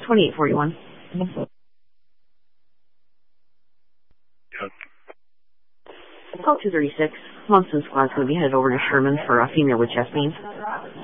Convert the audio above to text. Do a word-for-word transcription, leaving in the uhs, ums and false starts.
twenty-eight forty-one. Call two thirty-six. Monson Squad's going to be headed over to Sherman for a female with chest pain.